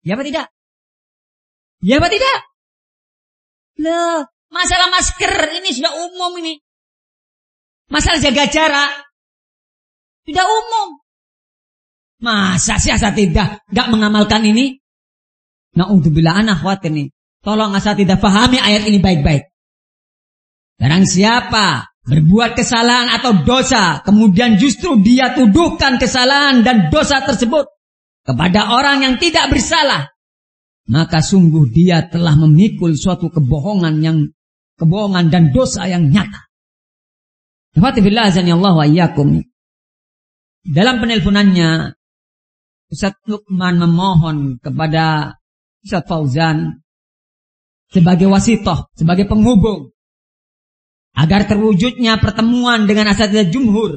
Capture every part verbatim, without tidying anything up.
Ya apa tidak? Ya apa tidak? Loh, masalah masker ini sudah umum ini. Masalah jaga jarak sudah umum. Masa sih asatidah gak mengamalkan ini? Na'udzubillah, anak khawatir nih. Tolong asatidah pahami ayat ini baik-baik. Barang siapa berbuat kesalahan atau dosa, kemudian justru dia tuduhkan kesalahan dan dosa tersebut kepada orang yang tidak bersalah, maka sungguh dia telah memikul suatu kebohongan yang kebohongan dan dosa yang nyata. Alhamdulillah azanillahu wa iyyakum. Dalam penelponannya Ustaz Lukman memohon kepada Ustaz Fauzan sebagai wasitoh, sebagai penghubung, agar terwujudnya pertemuan dengan asatidzah jumhur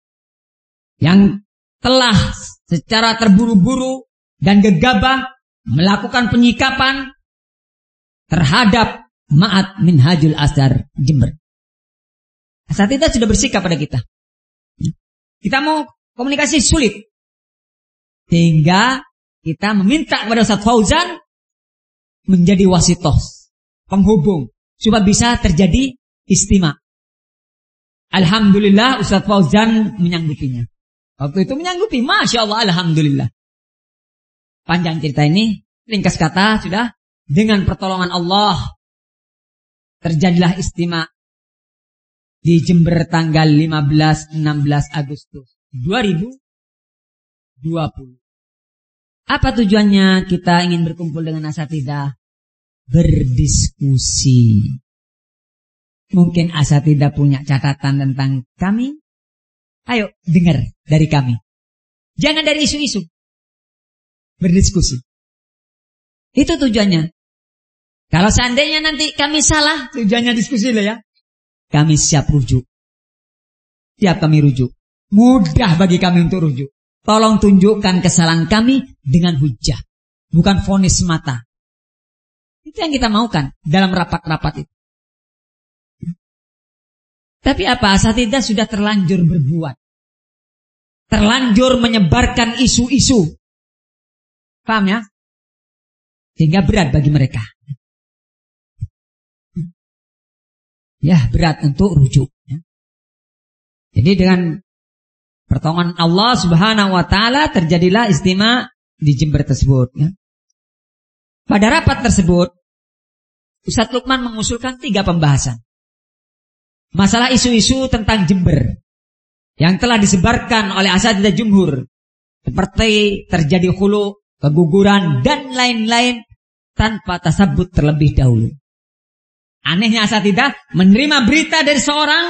yang telah secara terburu-buru dan gegabah melakukan penyikapan terhadap Ma'had Minhajul Azhar Jember. Asatidzah sudah bersikap pada kita. Kita mau komunikasi sulit, sehingga kita meminta kepada Ustaz Fauzan menjadi wasitoh, penghubung, supaya bisa terjadi istima. Alhamdulillah Ustaz Fauzan menyanggupinya. Waktu itu menyanggupi, Masya Allah, Alhamdulillah. Panjang cerita ini, ringkas kata sudah, dengan pertolongan Allah terjadilah istima di Jember tanggal lima belas enam belas Agustus dua ribu dua puluh. Apa tujuannya kita ingin berkumpul dengan asatidzah? Berdiskusi. Mungkin asatidzah punya catatan tentang kami. Ayo dengar dari kami. Jangan dari isu-isu. Berdiskusi. Itu tujuannya. Kalau seandainya nanti kami salah, tujuannya diskusi lah ya. Kami siap rujuk. Siap kami rujuk. Mudah bagi kami untuk rujuk. Tolong tunjukkan kesalahan kami dengan hujah, bukan vonis semata. Itu yang kita maukan dalam rapat-rapat itu. Tapi apa? Asatidzah sudah terlanjur berbuat, terlanjur menyebarkan isu-isu. Paham ya? Sehingga berat bagi mereka. Ya, berat untuk rujuk. Jadi dengan pertolongan Allah Subhanahu wa taala terjadilah istima di Jember tersebut ya. Pada rapat tersebut Ustaz Lukman mengusulkan tiga pembahasan. Masalah isu-isu tentang Jember yang telah disebarkan oleh asatidzah jumhur, seperti terjadi khulu, keguguran dan lain-lain tanpa tasabbut terlebih dahulu. Anehnya asatidzah menerima berita dari seorang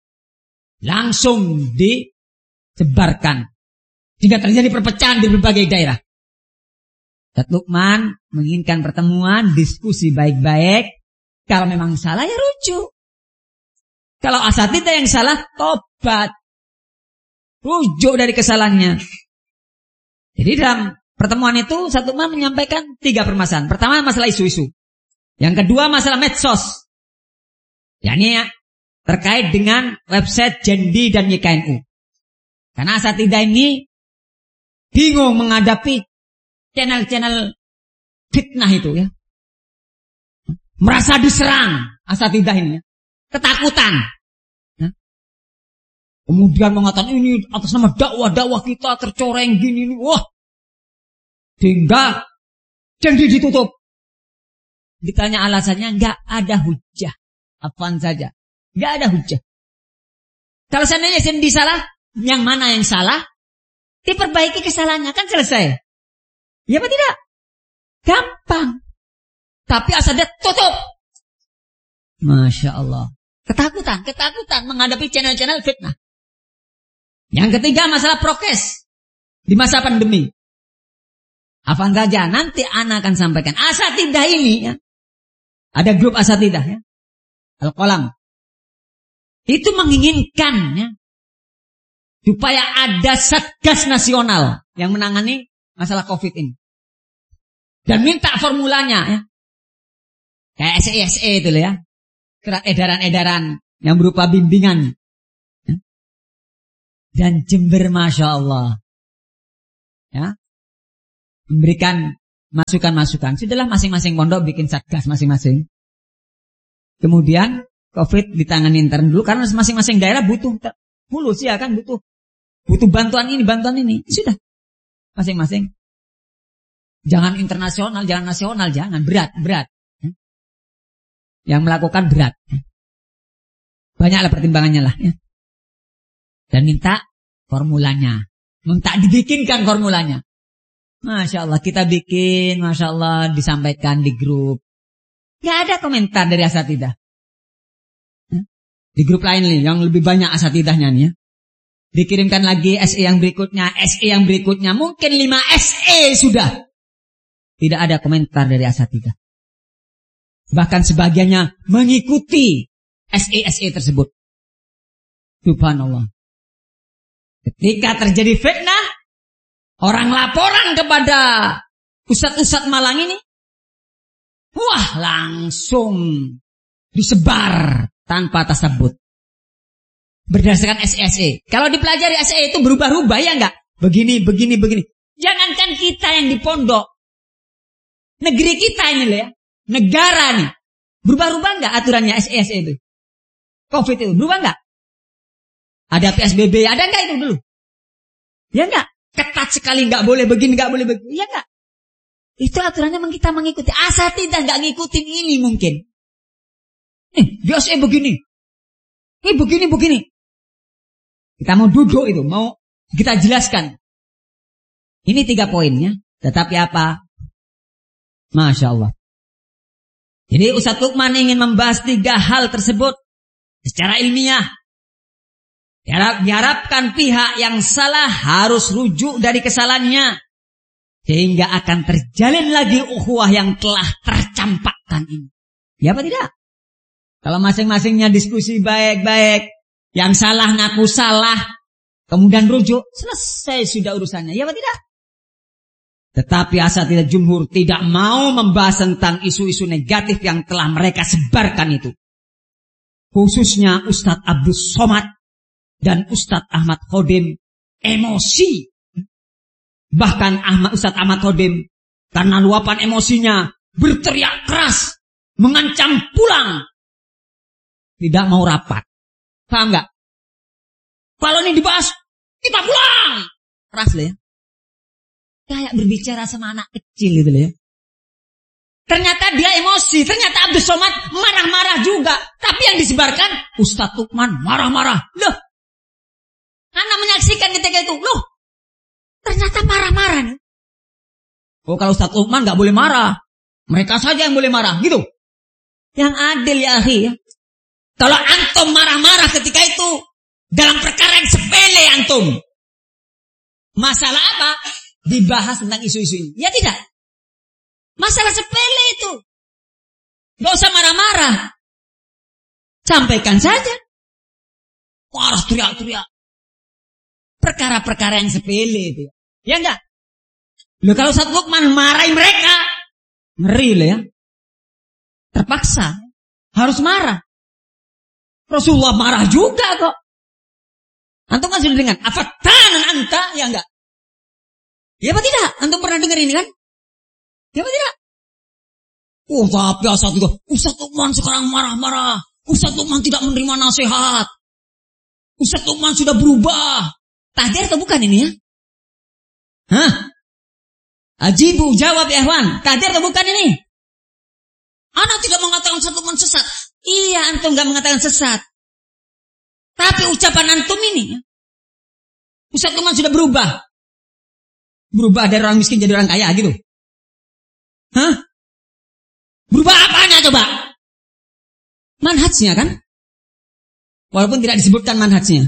langsung di sebarkan, jika terjadi perpecahan di berbagai daerah. Ustaz Lukman menginginkan pertemuan, diskusi baik-baik. Kalau memang salah ya rujuk. Kalau asatidzah yang salah, tobat, rujuk dari kesalahannya. Jadi dalam pertemuan itu Ustaz Lukman menyampaikan tiga permasalahan. Pertama, masalah isu-isu. Yang kedua, masalah medsos, yakni ya, terkait dengan website Jendi dan Y K N U. Karena asatidzah ini bingung menghadapi channel-channel fitnah itu ya. Merasa diserang asatidzah ini ya. Ketakutan. Ya. Kemudian mengatakan ini atas nama dakwah-dakwah kita tercoreng gini. Wah. Sehingga Jendi ditutup. Ditanya alasannya, enggak ada hujah. Apaan saja. Enggak ada hujah. Kalau seandainya Jendi salah, yang mana yang salah, diperbaiki kesalahannya, kan selesai. Ya apa tidak? Gampang. Tapi asatidzah tutup. Masya Allah. Ketakutan, ketakutan menghadapi channel-channel fitnah. Yang ketiga, masalah prokes di masa pandemi. Afan saja, nanti ana akan sampaikan. Asatidzah ini ya, ada grup asatidzah ya, Al-Qalam. Itu menginginkan ya, supaya ada satgas nasional yang menangani masalah COVID ini. Dan minta formulanya ya. Kayak S E S E itu loh ya. Edaran-edaran yang berupa bimbingan. Ya. Dan Jember Masya Allah. Ya. Memberikan masukan-masukan. Sudahlah masing-masing pondok bikin satgas masing-masing. Kemudian COVID ditangani intern dulu karena masing-masing daerah butuh mulus ya kan butuh butuh bantuan ini bantuan ini. Sudah masing-masing. Jangan internasional, jangan nasional, jangan berat berat. Yang melakukan berat. Banyaklah pertimbangannya lah ya. Dan minta formulanya. Minta dibikinkan formulanya. Masya Allah kita bikin, Masya Allah disampaikan di grup. Gak ada komentar dari asatidah. Di grup lain nih, yang lebih banyak asatidahnya nih ya. Dikirimkan lagi S E yang berikutnya, S E yang berikutnya. Mungkin lima S E sudah. Tidak ada komentar dari asatidah. Bahkan sebagiannya mengikuti S E S E tersebut. Subhanallah. Ketika terjadi fitnah, orang laporan kepada ustadz-ustadz Malang ini, wah langsung disebar tanpa tasabut. Berdasarkan S E S E. Kalau dipelajari S E itu berubah-ubah ya enggak? Begini, begini, begini. Jangankan kita yang di pondok. Negeri kita ini loh ya. Negara nih. Berubah-ubah enggak aturannya S E S E itu? COVID itu berubah enggak? Ada P S B B, ada enggak itu dulu? Ya enggak? Ketat sekali, enggak boleh begini, enggak boleh begini. Ya enggak? Itu aturannya memang kita mengikuti. Asatidah enggak ngikutin ini mungkin. Eh, biasa begini. Eh, begini, begini. Kita mau duduk itu, mau kita jelaskan. Ini tiga poinnya. Tetapi apa? Masya Allah. Jadi Ustadz Lukman ingin membahas tiga hal tersebut secara ilmiah. Diharapkan pihak yang salah harus rujuk dari kesalahannya. Sehingga akan terjalin lagi ukhuwah yang telah tercampakkan ini. Ya apa tidak? Kalau masing-masingnya diskusi baik-baik. Yang salah ngaku salah. Kemudian rujuk. Selesai sudah urusannya. Ya apa tidak? Tetapi asatidah jumhur tidak mau membahas tentang isu-isu negatif yang telah mereka sebarkan itu. Khususnya Ustadz Abdul Somad dan Ustadz Ahmad Khodim emosi. Bahkan Ahmad Ustadz Ahmad Khodim karena luapan emosinya berteriak keras, mengancam pulang. Tidak mau rapat. Paham gak? Kalau ini dibahas, kita pulang. Keras loh ya. Kayak berbicara sama anak kecil gitu loh ya. Ternyata dia emosi. Ternyata Abdul Somad marah-marah juga. Tapi yang disebarkan Ustadz Lukman marah-marah. Loh. Anak menyaksikan ketika itu. Loh. Ternyata marah-marah nih. Oh kalau Ustadz Lukman gak boleh marah. Mereka saja yang boleh marah. Gitu. Yang adil ya akhi ya. Kalau antum marah-marah ketika itu. Dalam perkara yang sepele antum. Masalah apa? Dibahas tentang isu-isu ini. Ya tidak. Masalah sepele itu. Gak usah marah-marah. Sampaikan saja. Marah teriak-teriak. Perkara-perkara yang sepele itu. Ya enggak? Loh kalau Ustadz Lukman marahin mereka. Ngeri loh ya. Terpaksa. Harus marah. Rasulullah marah juga kok. Antum kan sudah dengar. Afatanan anta. Ya enggak? Ya apa tidak? Antum pernah dengar ini kan? Ya apa tidak? Oh tapi asal juga. Ustadz Lukman sekarang marah-marah. Ustadz Lukman tidak menerima nasihat. Ustadz Lukman sudah berubah. Tahdir atau bukan ini ya? Hah? Ajibu jawab ya Ikhwan. Tahdir atau bukan ini? Anak tidak mengatakan Ustadz Lukman sesat. Iya antum gak mengatakan sesat. Tapi ucapan antum ini. Ustadz Lukman sudah berubah. Berubah dari orang miskin jadi orang kaya gitu. Hah? Berubah apanya coba? Manhajnya kan? Walaupun tidak disebutkan manhajnya.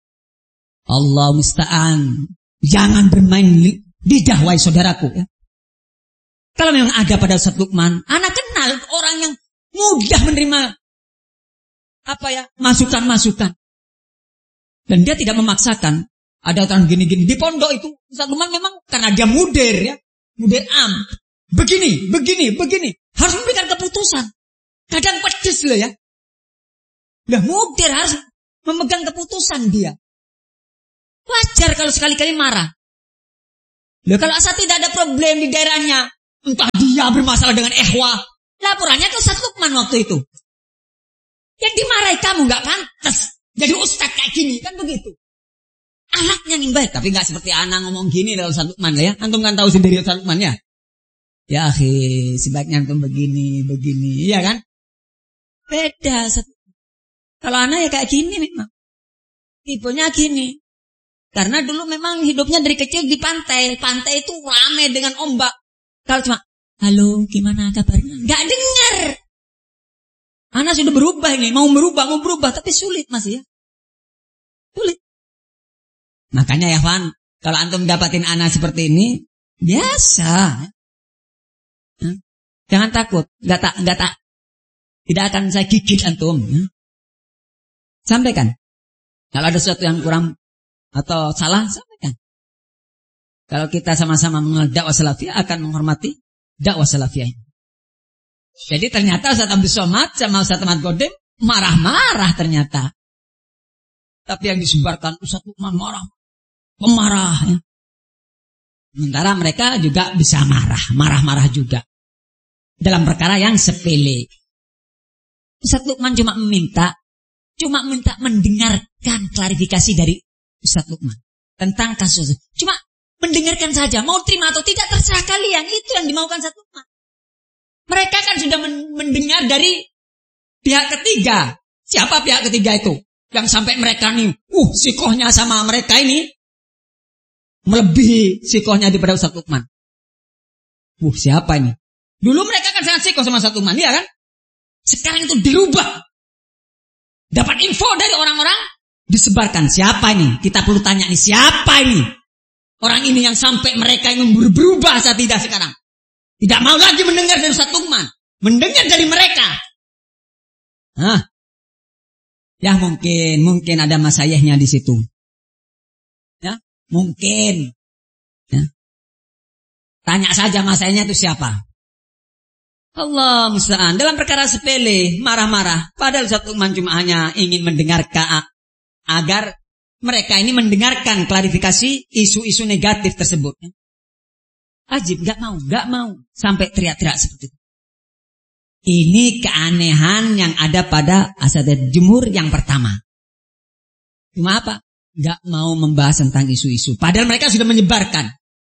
Allah musta'an. Jangan bermain lidah wahai saudaraku ya. Kalau memang ada pada Ustadz Lukman, anak kenal orang yang mudah menerima apa ya? Masukan-masukan. Dan dia tidak memaksakan. Ada orang gini-gini di pondok itu Ustadz Lukman memang karena dia mudir ya, mudir am. Begini, begini, begini. Harus memberikan keputusan. Kadang pedes loh ya. Lah mudir harus memegang keputusan dia. Wajar kalau sekali-kali marah. Loh kalau asal tidak ada problem di daerahnya, Entah dia bermasalah dengan ikhwah. Laporannya ke Ustaz Lukman waktu itu. Yang dimarahi kamu gak pantas jadi ustaz kayak gini, kan begitu. Anaknya yang baik, tapi gak seperti anak ngomong gini dari Ustaz Lukman ya. Antum kan tahu sendiri Ustaz Lukman ya. Ya akhi, sebaiknya antum begini, begini, iya kan? Beda. Kalau anak ya kayak gini memang. Tipenya gini. Karena dulu memang hidupnya dari kecil di pantai. Pantai itu ramai dengan ombak. Kalau cuma, halo gimana kabarnya? Gak dengar. Anak sudah berubah ini, mau berubah, mau berubah, tapi sulit masih ya. Sulit. Makanya ya Fan, kalau antum dapatin anak seperti ini, biasa. Jangan takut, nggak tak, nggak tak, tidak akan saya gigit antum. Sampaikan. Kalau ada sesuatu yang kurang atau salah, sampaikan. Kalau kita sama-sama mengenal dakwah salafiyah, akan menghormati dakwah salafiyah ini. Jadi ternyata Ustaz Abdul Somad sama Ustaz Ahmad Godim marah-marah ternyata. Tapi yang disebarkan Ustaz Lukman marah. Pemarah. Ya. Sementara mereka juga bisa marah. Marah-marah juga. Dalam perkara yang sepele. Ustaz Lukman cuma meminta. Cuma minta mendengarkan klarifikasi dari Ustaz Lukman. Tentang kasus. Cuma mendengarkan saja. Mau terima atau tidak terserah kalian. Itu yang dimaukan Ustaz Lukman. Mereka kan sudah mendengar dari pihak ketiga. Siapa pihak ketiga itu? Yang sampai mereka nih, uh, sikohnya sama mereka ini melebihi sikohnya daripada Ustaz Lukman. Uh, siapa ini? Dulu mereka kan sangat sikoh sama Ustaz Lukman, ya kan? Sekarang itu dirubah. Dapat info dari orang-orang, disebarkan. Siapa ini? Kita perlu tanya nih, siapa ini? Orang ini yang sampai mereka ini berubah saat tidak sekarang. Tidak mau lagi mendengar dari Ustaz Lukman. Mendengar dari mereka. Hah? Ya mungkin. Mungkin ada masayahnya di situ. Ya, mungkin. Ya. Tanya saja masayahnya itu siapa. Allah musta'an. Dalam perkara sepele, marah-marah. Padahal Ustaz Lukman cuma hanya ingin mendengarkan. Agar mereka ini mendengarkan klarifikasi isu-isu negatif tersebut. Ajib, gak mau, gak mau. Sampai teriak-teriak seperti itu. Ini keanehan yang ada pada Asatidzatul Jumhur yang pertama. Cuma apa? Gak mau membahas tentang isu-isu. Padahal mereka sudah menyebarkan.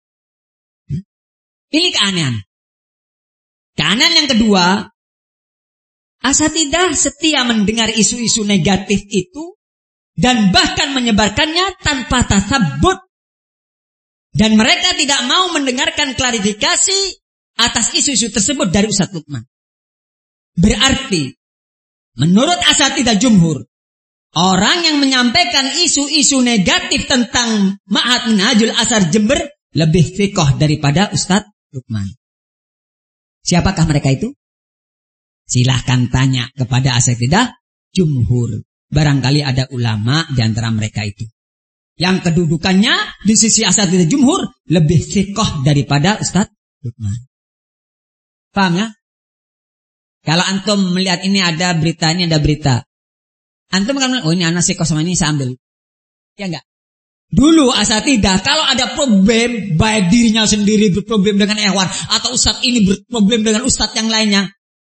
Ini keanehan. Keanehan yang kedua, Asatidzah setia mendengar isu-isu negatif itu dan bahkan menyebarkannya tanpa tasabbut. Dan mereka tidak mau mendengarkan klarifikasi atas isu-isu tersebut dari Ustaz Lukman. Berarti, menurut Asatidzah Jumhur, orang yang menyampaikan isu-isu negatif tentang Ma'had Minhajul Athar Jember lebih fiqh daripada Ustaz Lukman. Siapakah mereka itu? Silahkan tanya kepada Asatidzah Jumhur. Barangkali ada ulama di antara mereka itu. Yang kedudukannya di sisi Asatidzah Jumhur lebih fiqh daripada Ustaz Lukman. Paham ya? Kalau antum melihat ini ada berita, ini ada berita. Antum akan melihat, oh ini anak fiqh sama ini saya ambil. Ya enggak? Dulu Asatidzah kalau ada problem, baik dirinya sendiri berproblem dengan ikhwan, atau Ustaz ini berproblem dengan Ustaz yang lainnya,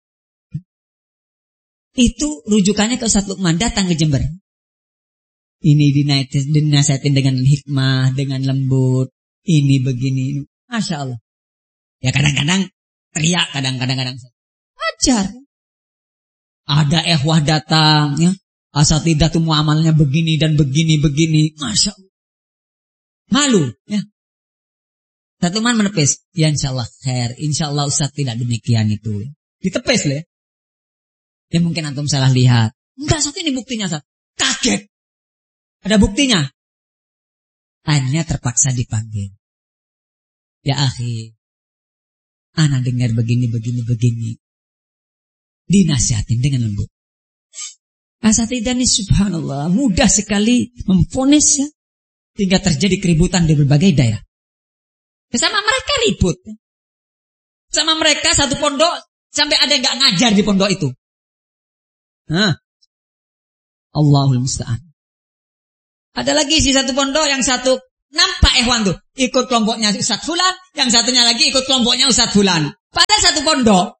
itu rujukannya ke Ustaz Lukman, datang ke Jember. Ini dinasihatin dengan hikmah, dengan lembut. Ini begini. Masya Allah. Ya kadang-kadang teriak, kadang-kadang kadang ajar. Ada ikhwah datang, ya. Asatidzah itu muamalnya begini dan begini, begini. Masya Allah. Malu, ya. Ustaz Lukman menepis. Ya insya Allah khair. Insya Allah Ustaz tidak demikian itu. Ditepis lah ya. Ya mungkin antum salah lihat. Enggak, Ustaz ini buktinya Ustaz. Kaget. Ada buktinya. Akhirnya terpaksa dipanggil. Ya akhi, ana dengar begini, begini, begini. Dinasihatin dengan lembut. Asatidzah ini subhanallah mudah sekali memvonis ya, hingga terjadi keributan di berbagai daerah. Sama mereka ribut. Sama mereka satu pondok sampai ada yang gak ngajar di pondok itu. Hah. Allahul musta'an. Ada lagi si satu pondok yang satu nampak Ikhwan tuh ikut kelompoknya Ustadz Fulan, yang satunya lagi ikut kelompoknya Ustadz Fulan. Pada satu pondok.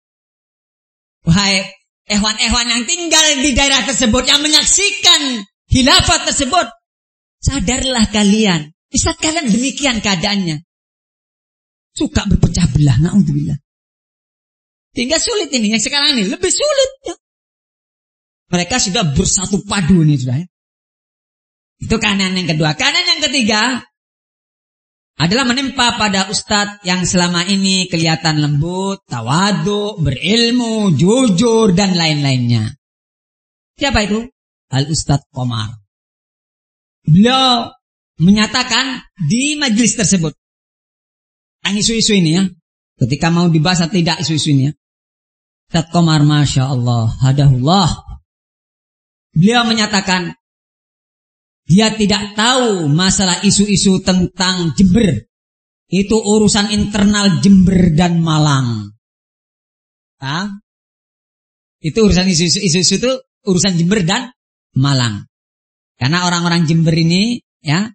Wahai Ikhwan-ikhwan yang tinggal di daerah tersebut, yang menyaksikan khilafat tersebut, sadarlah kalian. Ustadz kalian demikian keadaannya. Suka berpecah belah, na'udzubillah. Hingga sulit ini, yang sekarang ini lebih sulit ya. Mereka sudah bersatu padu ini sudah ya. Itu kanan yang kedua. Kanan yang ketiga adalah menimpa pada ustadz yang selama ini kelihatan lembut, tawadhu, berilmu, jujur, dan lain-lainnya. Siapa itu? Al-Ustadz Qomar. Beliau menyatakan di majelis tersebut, yang isu-isu ini ya, ketika mau dibahas atau tidak isu-isu ini ya, Ustadz Qomar, Masya Allah, hadahullah. Beliau menyatakan dia tidak tahu masalah isu-isu tentang Jember. Itu urusan internal Jember dan Malang. Nah, itu urusan isu-isu, isu-isu itu urusan Jember dan Malang. Karena orang-orang Jember ini ya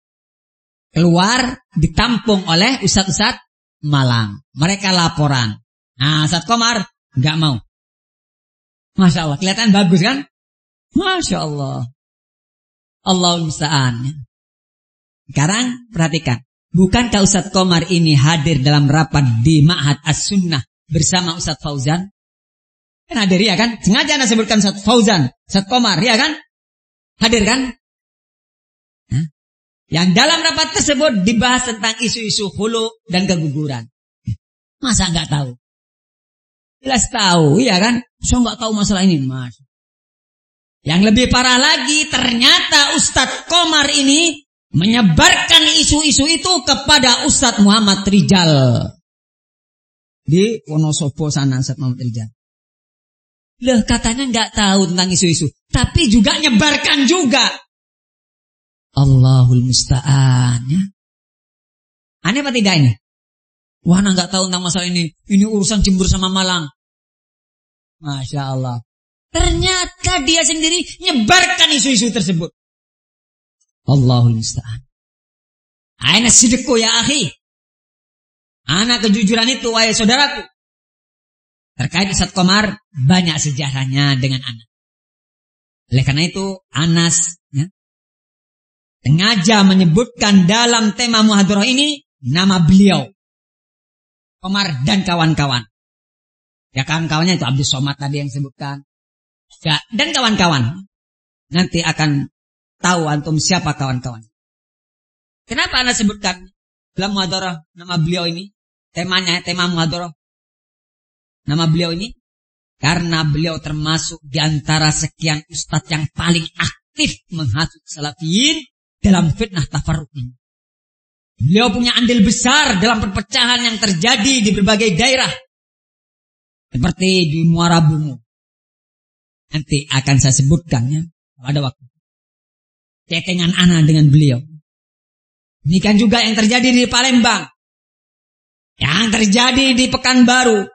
keluar ditampung oleh ustadz-ustadz Malang. Mereka laporan. Nah, Ustadz Qomar nggak mau. Masya Allah, kelihatan bagus kan? Masya Allah. Allahul musta'an. Sekarang perhatikan. Bukankah Ustadz Qomar ini hadir dalam rapat di Ma'had As-Sunnah bersama Ustadz Fauzan? Kan hadir ya kan? Sengaja anda sebutkan Ustadz Fauzan, Ustadz Qomar ya kan? Hadir kan? Nah, yang dalam rapat tersebut dibahas tentang isu-isu hulu dan keguguran. Masa nggak tahu? Jelas tahu ya kan? So nggak tahu masalah ini, Mas. Yang lebih parah lagi, ternyata Ustadz Qomar ini menyebarkan isu-isu itu kepada Ustadz Muhammad Rijal. Di Wonosobo sana, Ustadz Muhammad Rijal. Loh, katanya nggak tahu tentang isu-isu, tapi juga nyebarkan juga. Allahul musta'an ya. Aneh apa tidak ini? Wah, nggak tahu tentang masalah ini. Ini urusan Jember sama Malang. Masya Allah. Ternyata dia sendiri nyebarkan isu-isu tersebut. Allahul musta'an. Aina sidqu ya akhi. Anak kejujuran itu wahai saudaraku. Terkait Ustadz Qomar banyak sejarahnya dengan anak. Oleh karena itu Anas ya, sengaja menyebutkan dalam tema muhadarah ini nama beliau Qomar dan kawan-kawan. Ya kawan-kawannya itu Abdul Somad tadi yang disebutkan. Ya, dan kawan-kawan. Nanti akan tahu antum siapa kawan-kawan. Kenapa Anda sebutkan dalam muhadarah nama beliau ini? Temanya, tema muhadarah. Nama beliau ini karena beliau termasuk di antara sekian ustadz yang paling aktif menghasut salafiyin dalam fitnah tafarruq ini. Beliau punya andil besar dalam perpecahan yang terjadi di berbagai daerah. Seperti di Muara Bungu. Nanti akan saya sebutkan ya pada waktu cetengan ana dengan beliau. Demikian juga yang terjadi di Palembang, yang terjadi di Pekanbaru.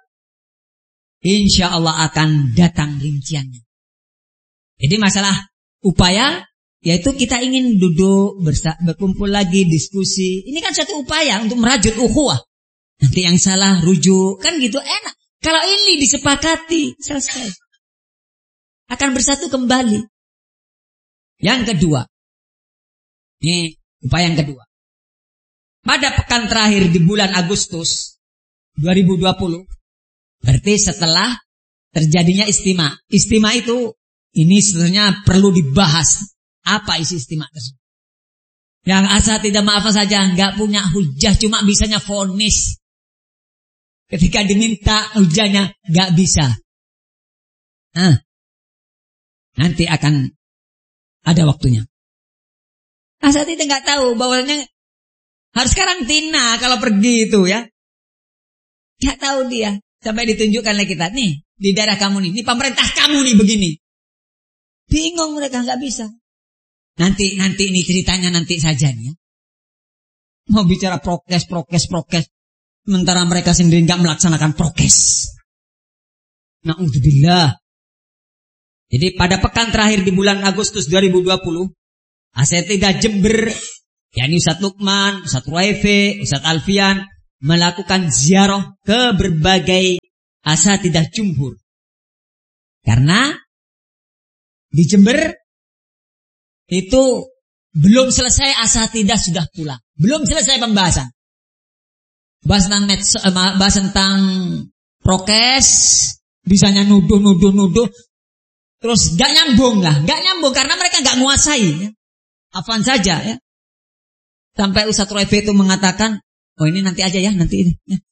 Insya Allah akan datang rinciannya. Jadi masalah upaya yaitu kita ingin duduk bersa- berkumpul lagi diskusi. Ini kan satu upaya untuk merajut ukhuwah. Nanti yang salah rujuk kan gitu enak. Kalau ini disepakati selesai. Akan bersatu kembali. Yang kedua. Ini upaya yang kedua. Pada pekan terakhir di bulan Agustus dua ribu dua puluh. Berarti setelah terjadinya istima. Istima itu, ini sebenarnya perlu dibahas. Apa isi istima tersebut? Yang asal tidak maafkan saja, nggak punya hujah, cuma bisanya vonis. Ketika diminta hujahnya, nggak bisa. Nah. Nanti akan ada waktunya. Asal tidak nggak tahu bahwanya harus karantina kalau pergi itu ya. Nggak tahu dia sampai ditunjukkan oleh kita nih di daerah kamu nih, ini pemerintah kamu nih begini. Bingung mereka nggak bisa. Nanti nanti ini ceritanya nanti saja nih. Ya. Mau bicara prokes prokes prokes, sementara mereka sendiri nggak melaksanakan prokes. Na'udzubillah. Jadi pada pekan terakhir di bulan Agustus dua ribu dua puluh, Asetidah Jember yakni Ustaz Lukman, Ustaz Ruwaifi, Ustaz Alfian melakukan ziarah ke berbagai asatidzah jumhur. Karena di Jember itu belum selesai asatidzah sudah pulang. Belum selesai pembahasan. Bahas tentang, medso, bahas tentang prokes, bisanya nuduh-nuduh-nuduh. Terus gak nyambung lah. Gak nyambung karena mereka gak menguasai. Ya. Afan saja ya. Sampai Ustaz Ruwaifi itu mengatakan, oh ini nanti aja ya, nanti ini. Ya.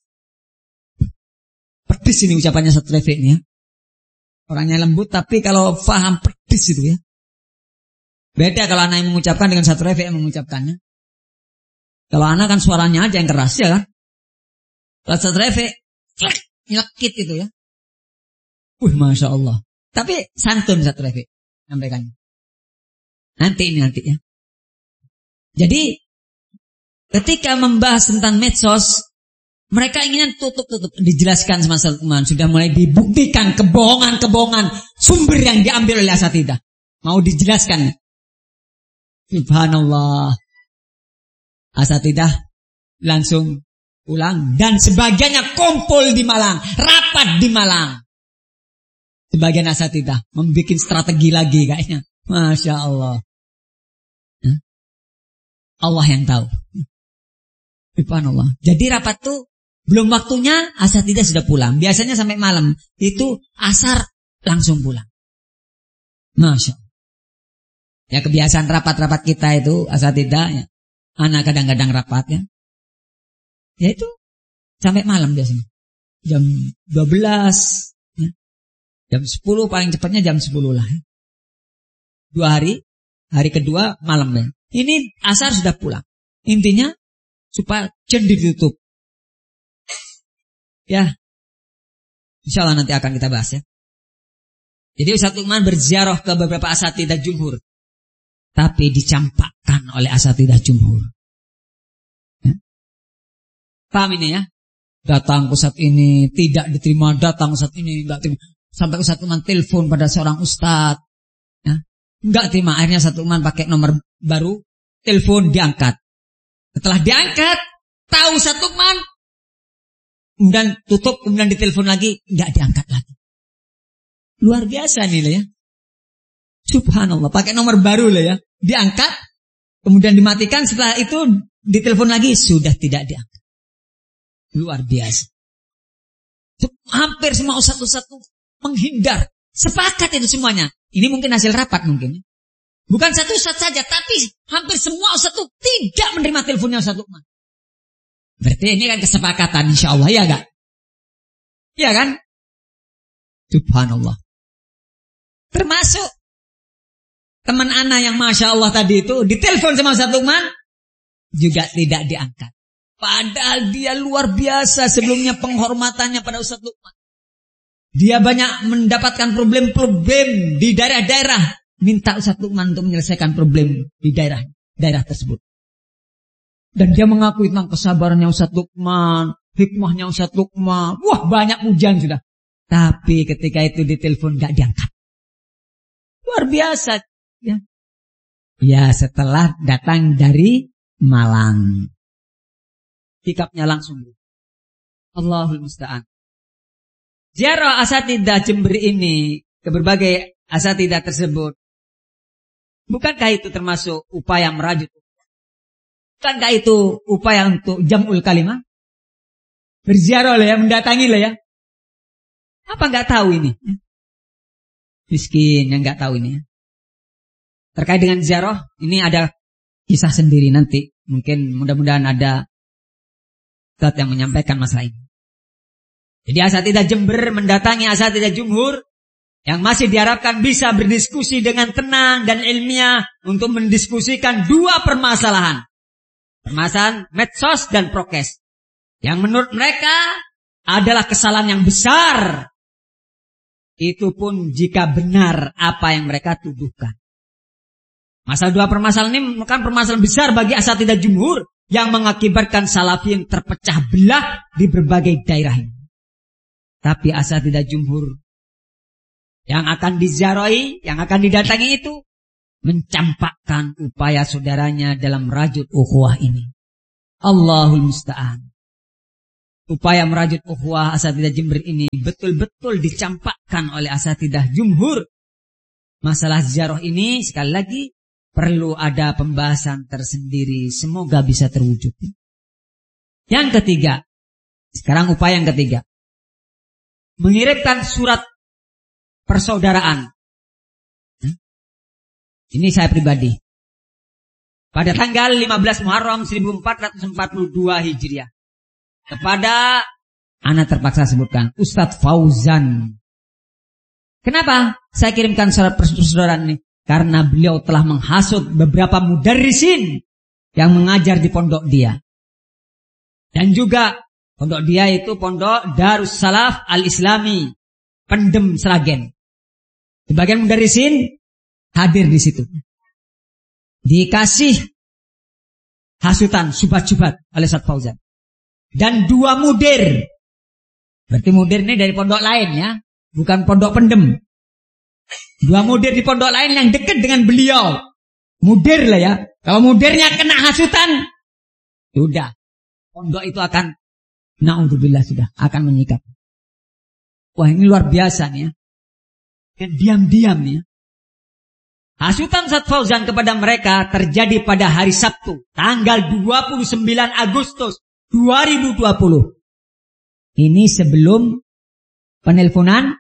Pedis ini ucapannya Ustaz Ruwaifi ini ya. Orangnya lembut tapi kalau paham pedis itu ya. Beda kalau anak yang mengucapkan dengan Ustaz Ruwaifi yang mengucapkannya. Kalau anak kan suaranya aja yang keras ya kan. Kalau Ustaz Ruwaifi nyelekit itu ya. Wih Masya Allah. Tapi santun Ustaz Ruwaifi sampaikannya. Nanti ini nanti ya. Jadi ketika membahas tentang medsos, mereka ingin tutup-tutup dijelaskan sama teman. Sudah mulai dibuktikan kebohongan-kebohongan sumber yang diambil oleh asatidzah. Mau dijelaskan. Subhanallah. Asatidzah langsung pulang dan sebagiannya kumpul di Malang, rapat di Malang. Sebagian asatidzah membuat strategi lagi kayaknya. Masya Allah. Allah yang tahu. Subhanallah. Jadi rapat tuh belum waktunya asatidzah sudah pulang. Biasanya sampai malam. Itu asar langsung pulang. Masya Allah. Ya kebiasaan rapat-rapat kita itu asatidzah ya. Anak kadang-kadang rapat ya. Ya itu sampai malam biasanya. Jam dua belas ya. Jam sepuluh paling cepatnya jam sepuluh lah ya. Dua hari. Hari kedua malam ya. Ini asar sudah pulang. Intinya supaya jen ditutup. Ya. Insyaallah nanti akan kita bahas ya. Jadi Ustaz Lukman berziarah ke beberapa asatidzah jumhur. Tapi dicampakkan oleh asatidzah jumhur. Ya. Paham ini ya? Datang Ustaz ini tidak diterima, datang Ustaz ini enggak terima. Sampai Ustaz Lukman telepon pada seorang ustaz. Ya. Enggak terima, akhirnya Ustaz Lukman pakai nomor baru, telepon diangkat. Setelah diangkat, tahu Ustaz Lukman, kemudian tutup, kemudian ditelepon lagi, enggak diangkat lagi. Luar biasa nih lah ya. Subhanallah, pakai nomor baru lah ya. Diangkat, kemudian dimatikan, setelah itu ditelepon lagi, sudah tidak diangkat. Luar biasa. Hampir semua ustaz-ustaz itu menghindar. Sepakat itu semuanya. Ini mungkin hasil rapat mungkin. Bukan satu ustaz saja, tapi hampir semua ustaz itu tidak menerima teleponnya Ustaz Lukman. Berarti ini kan kesepakatan insya Allah, ya gak? Iya kan? Subhanallah. Termasuk teman anak yang Masya Allah tadi itu ditelepon sama Ustaz Lukman, juga tidak diangkat. Padahal dia luar biasa sebelumnya penghormatannya pada Ustaz Lukman. Dia banyak mendapatkan problem-problem di daerah-daerah. Minta Ustaz Lukman untuk menyelesaikan problem di daerah daerah tersebut. Dan dia mengakui tentang kesabarannya Ustaz Lukman, hikmahnya Ustaz Lukman. Wah, banyak pujian sudah. Tapi ketika itu ditelepon gak diangkat. Luar biasa. Ya, ya setelah datang dari Malang. Sikapnya langsung. Allahul Musta'an. Ziarah asatidzah Jember ini ke berbagai asatidzah tersebut. Bukankah itu termasuk upaya merajut? Bukankah itu upaya untuk jam'ul kalimah? Berziarah lah ya, mendatangi lah ya. Apa enggak tahu ini? Miskin yang enggak tahu ini ya. Terkait dengan ziarah, ini ada kisah sendiri nanti. Mungkin mudah-mudahan ada ustaz yang menyampaikan masalah ini. Jadi asatidzah Jember mendatangi asatidzah jumhur yang masih diharapkan bisa berdiskusi dengan tenang dan ilmiah untuk mendiskusikan dua permasalahan. Permasalahan medsos dan prokes. Yang menurut mereka adalah kesalahan yang besar. Itu pun jika benar apa yang mereka tuduhkan. Masalah dua permasalahan ini merupakan permasalahan besar bagi asatidzah jumhur yang mengakibatkan salafiyin terpecah belah di berbagai daerah ini. Tapi asatidzah jumhur yang akan diziarahi, yang akan didatangi itu mencampakkan upaya saudaranya dalam merajut ukhuwah ini. Allahul musta'an. Upaya merajut ukhuwah asatidah Jember ini betul-betul dicampakkan oleh asatidah jumhur. Masalah ziarah ini sekali lagi perlu ada pembahasan tersendiri. Semoga bisa terwujud. Yang ketiga, sekarang upaya yang ketiga, mengirimkan surat persaudaraan. Ini saya pribadi. Pada tanggal lima belas Muharram seribu empat ratus empat puluh dua Hijriah. Kepada, anak terpaksa sebutkan, Ustadz Fauzan. Kenapa saya kirimkan surat persaudaraan ini? Karena beliau telah menghasut beberapa mudarrisin yang mengajar di pondok dia. Dan juga pondok dia itu pondok Darus Salaf Al-Islami, Pendem Sragen. Sebagian mudarrisin hadir di situ. Dikasih hasutan, subat-subat oleh Ustadz Fauzan. Dan dua mudir. Berarti mudir ini dari pondok lain ya. Bukan pondok Pendem. Dua mudir di pondok lain yang dekat dengan beliau. Mudir lah ya. Kalau mudirnya kena hasutan, sudah. Pondok itu akan, na'udzubillah sudah, akan menyikap. Wah ini luar biasa nih ya. Yang diam-diam nih ya. Hasutan Ustadz Fauzan kepada mereka terjadi pada hari Sabtu, tanggal dua puluh sembilan Agustus dua ribu dua puluh. Ini sebelum penelponan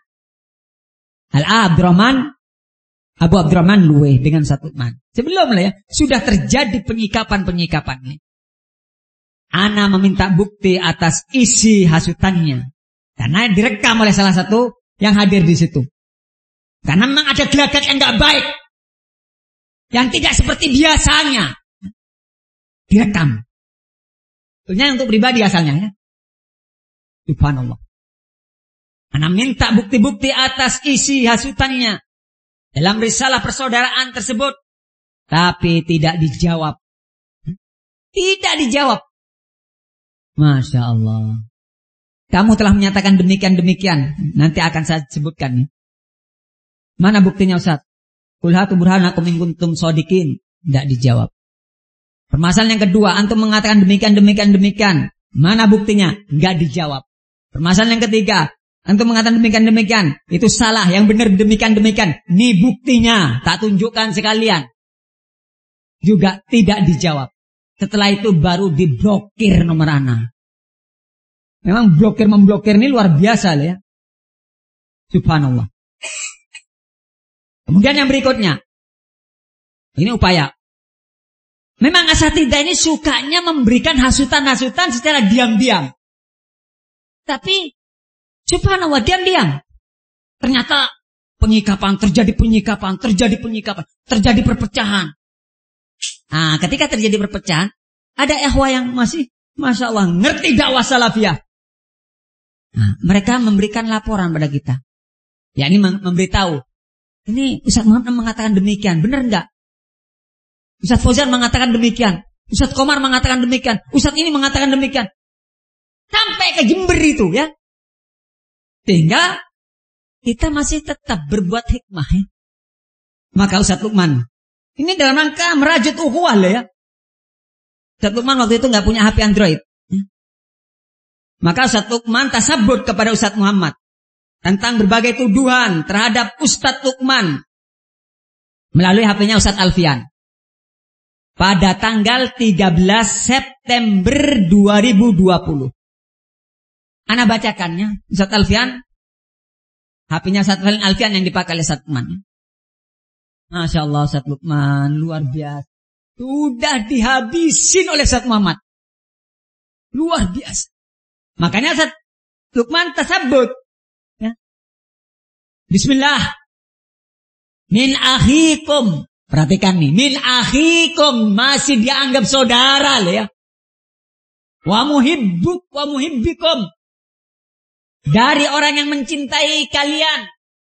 Al Abdurrahman Abu Abdurrahman Luwe dengan Ustadz Lukman. Sebelum lah ya, sudah terjadi penyikapan-penyikapan nih. Ana meminta bukti atas isi hasutannya. Karena direkam oleh salah satu yang hadir di situ. Karena memang ada gelagat yang enggak baik. Yang tidak seperti biasanya. Direkam. Tentunya untuk pribadi asalnya ya. Subhanallah. Ana minta bukti-bukti atas isi hasutannya dalam risalah persaudaraan tersebut. Tapi tidak dijawab. Tidak dijawab. Masya Allah. Kamu telah menyatakan demikian-demikian. Nanti akan saya sebutkan. Mana buktinya Ustaz? Qul hatu burhanakum in kuntum shodiqin. Tidak dijawab. Permasalahan yang kedua, antum mengatakan demikian-demikian-demikian. Mana buktinya? Tidak dijawab. Permasalahan yang ketiga, antum mengatakan demikian-demikian. Itu salah, yang benar demikian-demikian. Ini buktinya, tak tunjukkan sekalian. Juga tidak dijawab. Setelah itu baru diblokir nomor ana. Memang blokir-memblokir ini luar biasa ya. Subhanallah. Kemudian yang berikutnya. Ini upaya. Memang asatidah ini sukanya memberikan hasutan-hasutan secara diam-diam. Tapi subhanallah diam-diam. Ternyata penyikapan, terjadi penyikapan, terjadi penyikapan, terjadi perpecahan. Nah, ketika terjadi perpecahan, ada ikhwah yang masih, Masya Allah, ngerti dakwah salafiyah. Nah, mereka memberikan laporan pada kita. Ya, ini memberitahu. Ini Ustaz Muhammad mengatakan demikian, benar enggak? Ustaz Fauzan mengatakan demikian. Ustaz Komar mengatakan demikian. Ustaz ini mengatakan demikian. Sampai ke Jember itu ya. Sehingga kita masih tetap berbuat hikmah ya. Maka Ustaz Lukman, ini dalam rangka merajut ukhuwah lah ya. Ustaz Lukman waktu itu nggak punya H P Android. Maka Ustaz Lukman tasabut kepada Ustaz Muhammad tentang berbagai tuduhan terhadap Ustaz Lukman melalui H P-nya Ustaz Alfian. Pada tanggal tiga belas September dua ribu dua puluh. Ana bacakannya, Ustaz Alfian. H P-nya Ustaz Alfian yang dipakai oleh Ustaz Lukman. Masya Allah Ustaz Lukman, luar biasa. Sudah dihabisin oleh Ustaz Muhammad. Luar biasa. Makanya Ustaz Lukman tasabut. Ya. Bismillah. Min akhikum. Perhatikan nih. Min akhikum. Masih dianggap saudara lah ya. Wa muhibbuk wa muhibbikum. Dari orang yang mencintai kalian.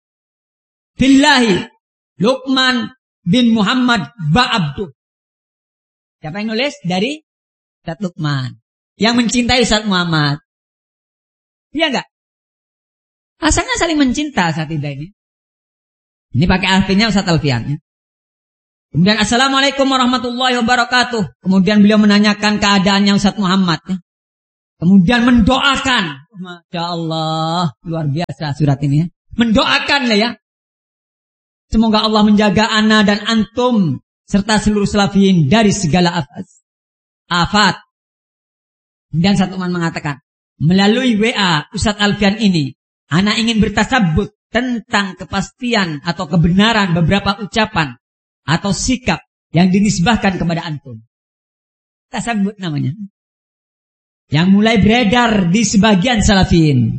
Billahi. Lukman bin Muhammad Ba'abdu. Siapa yang nulis? Dari Ustaz Lukman. Yang mencintai Ustaz Muhammad. Iya enggak? Asalnya saling mencinta saat ini. Ini pakai artinya Ustaz Alfian. Ya. Kemudian assalamualaikum warahmatullahi wabarakatuh. Kemudian beliau menanyakan keadaannya Ustaz Muhammad. Ya. Kemudian mendoakan. Masya Allah, luar biasa surat ini ya. Mendoakan lah ya. Semoga Allah menjaga ana dan antum serta seluruh salafiyin dari segala afat. Dan satu teman mengatakan, melalui W A Ustaz Alfian ini, ana ingin bertasabbut tentang kepastian atau kebenaran beberapa ucapan atau sikap yang dinisbahkan kepada antum. Tasabbut namanya. Yang mulai beredar di sebagian salafiyin.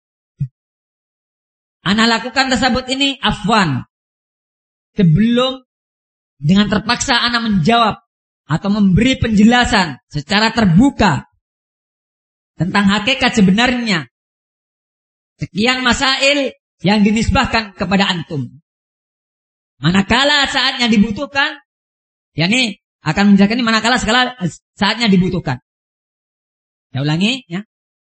Ana lakukan tasabbut ini afwan. Sebelum dengan terpaksa ana menjawab atau memberi penjelasan secara terbuka tentang hakikat sebenarnya sekian masail yang dinisbahkan kepada antum. Manakala saatnya dibutuhkan, yakni akan menjelaskan ini manakala segala saatnya dibutuhkan. Saya ulangi ya.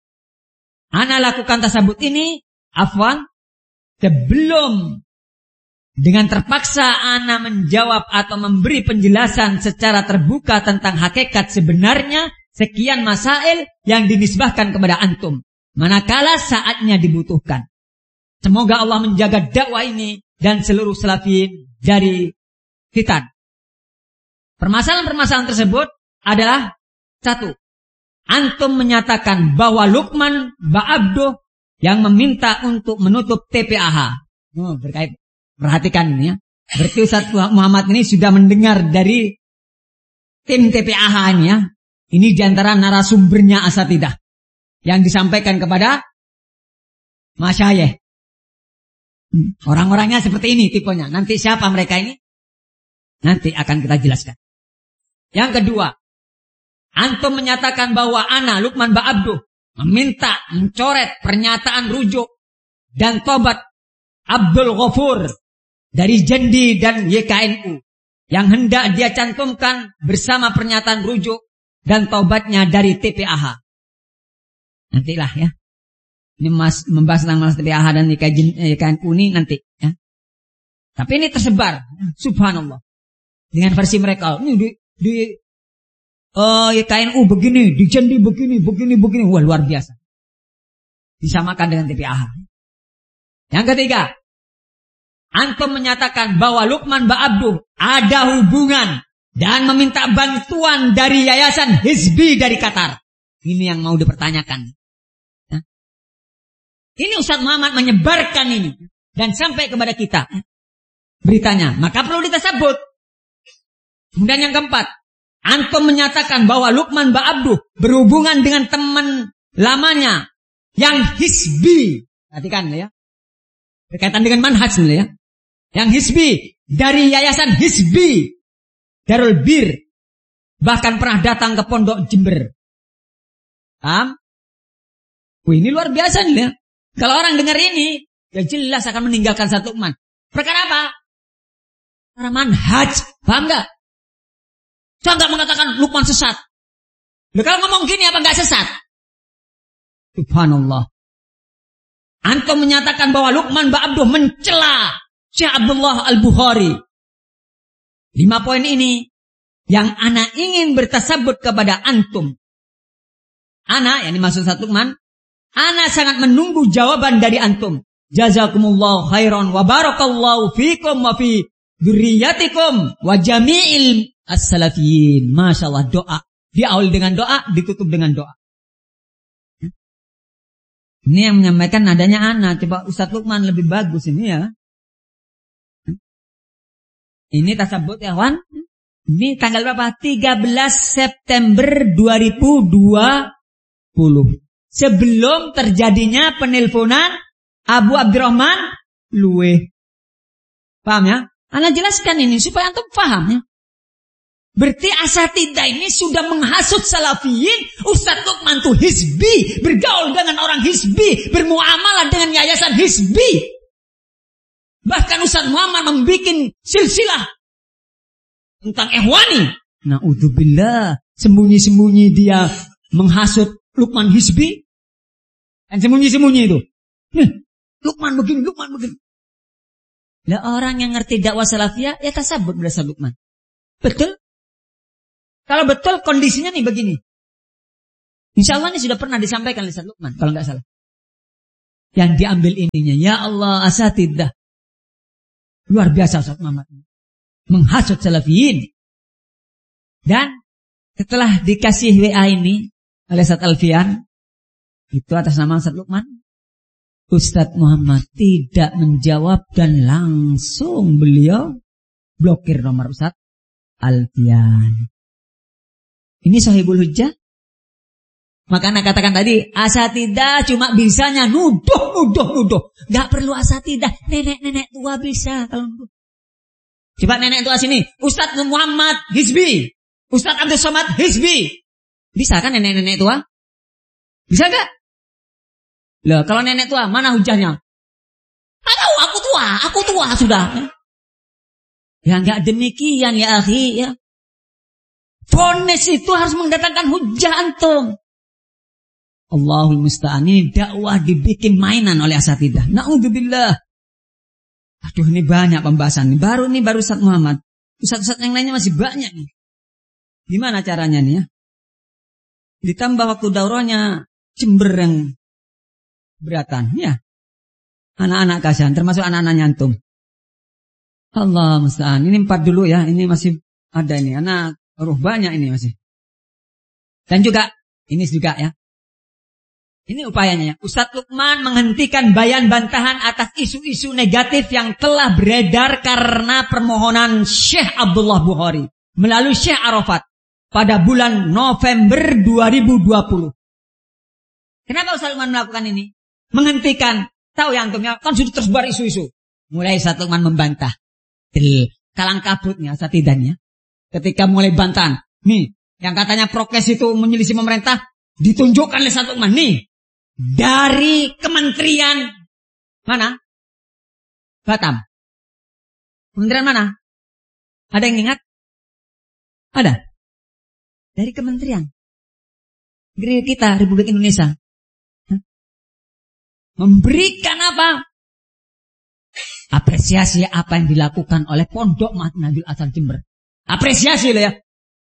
Ana lakukan tasabut ini afwan sebelum dengan terpaksa ana menjawab atau memberi penjelasan secara terbuka tentang hakikat sebenarnya sekian masail yang dinisbahkan kepada antum. Manakala saatnya dibutuhkan. Semoga Allah menjaga dakwah ini dan seluruh salafiyin dari fitan. Permasalahan-permasalahan tersebut adalah satu. Antum menyatakan bahwa Luqman Ba'abduh yang meminta untuk menutup T P A H. Oh, berkait, perhatikan ini ya. Berarti Ustaz Muhammad ini sudah mendengar dari tim T P A H ini ya. Ini diantara narasumbernya asatidah yang disampaikan kepada masyayikh. Orang-orangnya seperti ini tipenya. Nanti siapa mereka ini? Nanti akan kita jelaskan. Yang kedua, antum menyatakan bahwa ana Luqman Ba'abduh meminta mencoret pernyataan rujuk dan tobat Abdul Ghafur dari Jendi dan Y K N U yang hendak dia cantumkan bersama pernyataan rujuk dan tobatnya dari T P A H. Nantilah ya. Ini mas, membahas tentang masalah T P A H dan Y K N U ini nanti ya. Tapi ini tersebar, subhanallah. Dengan versi mereka, ini di, di uh, Y K N U begini, di Jendi begini, begini, begini. Wah, luar biasa. Disamakan dengan T P A H. Yang ketiga, antum menyatakan bahwa Luqman Ba'abduh ada hubungan dan meminta bantuan dari Yayasan Hizbi dari Qatar. Ini yang mau dipertanyakan. Ini Ustaz Muhammad menyebarkan ini dan sampai kepada kita beritanya, maka perlu ditasabut. Kemudian yang keempat, antum menyatakan bahwa Luqman Ba'abduh berhubungan dengan teman lamanya yang Hizbi. Perhatikan ya, berkaitan dengan manhaj ya, yang Hizbi dari Yayasan Hizbi Darul Bir, bahkan pernah datang ke Pondok Jember. Paham? Wih, ini luar biasa nih ya. Kalau orang dengar ini, ya jelas akan meninggalkan satu Luqman. Perkara apa? Karena manhaj. Paham gak? Saya gak mengatakan Luqman sesat. Loh, kalau ngomong gini apa gak sesat? Subhanallah. Antum menyatakan bahwa Luqman Ba'abduh mencela Syekh Abdullah Al-Bukhari. Lima poin ini yang ana ingin bertasabut kepada antum. Ana, yang dimaksud satu Luqman, ana sangat menunggu jawaban dari antum. Jazakumullahu khairan wa barakallahu fikum wa fi dzurriyyatikum wa jami'il as-salafiyin. Masyaallah, doa. Diawali dengan doa, ditutup dengan doa. Ini yang menyampaikan nadanya ana. Coba Ustaz Luqman lebih bagus ini ya. Ini tasabut ya, Wan. Ini tanggal berapa? tiga belas September dua ribu dua puluh. Sebelum terjadinya penelponan Abu Abdurrahman Luwe. Paham ya? Ana jelaskan ini supaya antum paham ya. Berarti asatidah ini sudah menghasut salafiyin. Ustaz Luqman tuh Hizbi, bergaul dengan orang Hizbi, bermuamalah dengan yayasan Hizbi. Bahkan Ustaz Muhammad membuat silsilah tentang Ikhwani. Na'udzubillah, sembunyi-sembunyi dia menghasut Luqman Hizbi. Dan sembunyi-sembunyi itu. Nih, Luqman begini, Luqman begini. Lah orang yang ngerti dakwah salafiyah, ya tasabut berasa Luqman. Betul? Kalau betul kondisinya nih begini. Insya Allah ini sudah pernah disampaikan oleh Ustaz Luqman, kalau nggak salah. Yang diambil ininya, ya Allah asatidah. Luar biasa Ustaz Muhammad. Menghasut salafiyin. Dan setelah dikasih W A ini oleh Ustaz Alfian, itu atas nama Ustaz Luqman, Ustaz Muhammad tidak menjawab dan langsung beliau blokir nomor Ustaz Alfian. Ini Sahibul Hujjah. Maka anak katakan tadi, asatidah cuma bisanya nuduh, nuduh, nuduh. Gak perlu asatidah, nenek-nenek tua bisa kalau nuduh. Coba nenek tua sini, Ustaz Muhammad Hizbi, Ustaz Abdul Somad Hizbi. Bisa kan nenek-nenek tua? Bisa gak? Loh, kalau nenek tua, mana hujahnya? Tak tahu, aku tua, aku tua sudah. Ya gak demikian ya akhi ya. Vonis itu harus mendatangkan hujah antum. Allahul musta'an, ini dakwah dibikin mainan oleh asatidah. Na'udzubillah. Aduh, ini banyak pembahasan nih. Baru nih baru Ustaz Muhammad. Ustaz-ustaz yang lainnya masih banyak nih. Gimana caranya nih ya? Ditambah waktu daurahnya Jember yang beratan ya. Anak-anak kasihan, termasuk anak-anak nyantum. Allah musta'an. Ini empat dulu ya. Ini masih ada ini. Anak ruh banyak ini masih. Dan juga ini juga ya. Ini upayanya ya. Ustaz Luqman menghentikan bayan bantahan atas isu-isu negatif yang telah beredar karena permohonan Syekh Abdullah Bukhari melalui Syekh Arafat pada bulan November dua ribu dua puluh. Kenapa Ustaz Luqman melakukan ini? Menghentikan. Tahu ya antum ya, kan sudah tersebar isu-isu. Mulai Ustaz Luqman membantah. Del, kalang kabutnya asatidahnya. Ketika mulai bantahan, nih, yang katanya prokes itu menyelisih pemerintah, ditunjukkan oleh Ustaz Luqman nih. Dari kementerian mana? Batam. Kementerian mana? Ada yang ingat? Ada. Dari kementerian. Negeri kita, Republik Indonesia. Hah? Memberikan apa? Apresiasi apa yang dilakukan oleh Pondok Nahdlatul Ulama Jember. Apresiasi loh ya.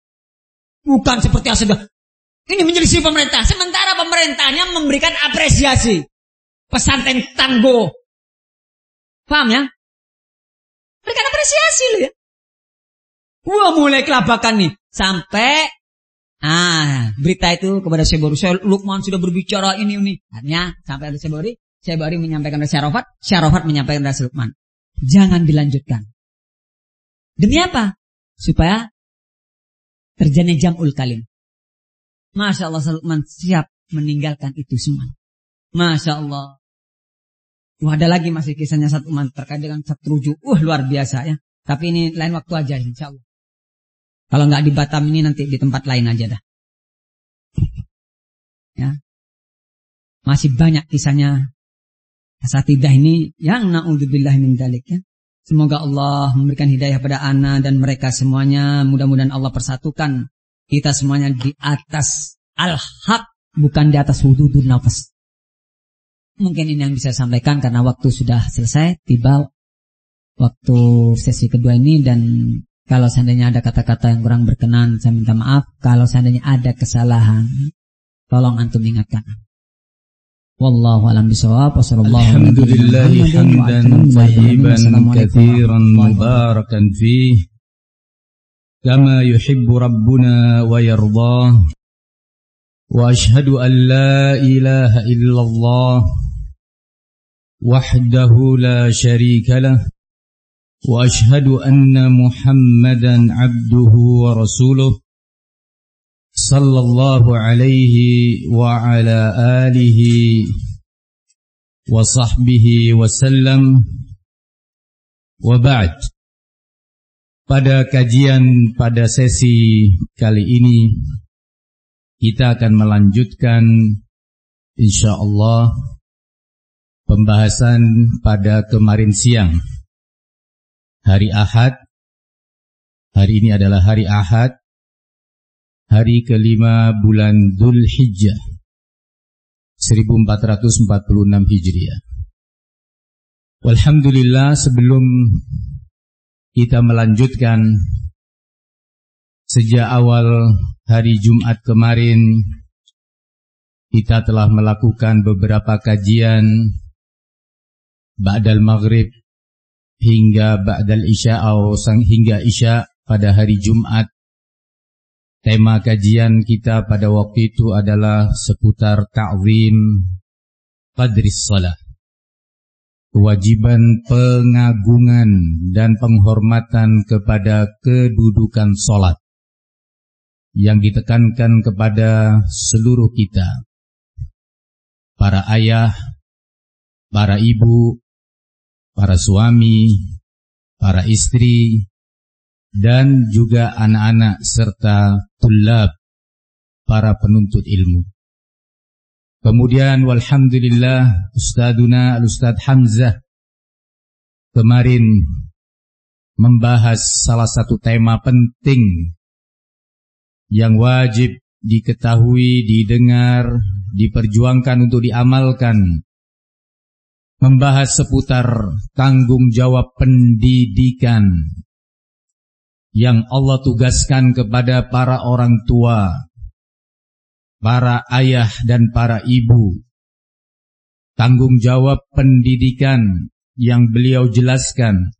Bukan seperti yang sudah. Ini menyelisih pemerintah. Sementara pemerintahnya memberikan apresiasi. Pesantren Tanggo. Paham ya? Berikan apresiasi loh ya. Wah, mulai kelabakan nih. Sampai ah, berita itu kepada Syekh Bori. Syekh Luqman sudah berbicara ini ini. Akhirnya sampai ada Syekh Bori. Syekh Bori menyampaikan kepada Syekh Arafat. Syekh Arafat menyampaikan kepada Syekh Luqman. Jangan dilanjutkan. Demi apa? Supaya terjadi jam'ul kalim. Masya Allah, Syekh Luqman siap meninggalkan itu semua. Masya Allah. Wah, ada lagi masih kisahnya Syekh Luqman terkait dengan Satruju. Uh, luar biasa ya. Tapi ini lain waktu aja insya Allah. Kalau nggak di Batam ini nanti di tempat lain aja dah. Ya. Masih banyak kisahnya asatidah ini yang na'udzubillah min dzalik ya. Semoga Allah memberikan hidayah pada ana dan mereka semuanya. Mudah-mudahan Allah persatukan kita semuanya di atas al-haq, bukan di atas hududun nafas. Mungkin ini yang bisa saya sampaikan karena waktu sudah selesai. Tiba waktu sesi kedua ini. Dan kalau seandainya ada kata-kata yang kurang berkenan, saya minta maaf. Kalau seandainya ada kesalahan, tolong antum ingatkan. Wallahu a'lam bishawab. Alhamdulillah hamdan tayyiban katsiran mubarakan fihi kama yuhibbu rabbuna wa yardah. Wa ashhadu an la ilaha illallah wahdahu la syarika lah. Wa ashhadu anna Muhammadan abduhu wa rasuluh sallallahu alaihi wa ala alihi wa sahbihi wa sallam. Wa ba'd. Pada kajian pada sesi kali ini kita akan melanjutkan insyaallah pembahasan pada kemarin siang. Hari Ahad. Hari ini adalah hari Ahad, hari kelima bulan Dzulhijjah seribu empat ratus empat puluh enam Hijriah. Walhamdulillah, sebelum kita melanjutkan Sejak awal hari Jumat kemarin, kita telah melakukan beberapa kajian ba'dal maghrib hingga ba'dal isya atau hingga isya pada hari Jumat. Tema kajian kita pada waktu itu adalah seputar ta'zim qadris salah, kewajiban pengagungan dan penghormatan kepada kedudukan salat yang ditekankan kepada seluruh kita, para ayah, para ibu, para suami, para istri, dan juga anak-anak serta tullab, para penuntut ilmu. Kemudian walhamdulillah Ustaduna Al-Ustadz Hamzah kemarin membahas salah satu tema penting yang wajib diketahui, didengar, diperjuangkan untuk diamalkan, membahas seputar tanggung jawab pendidikan yang Allah tugaskan kepada para orang tua, para ayah dan para ibu. Tanggung jawab pendidikan yang beliau jelaskan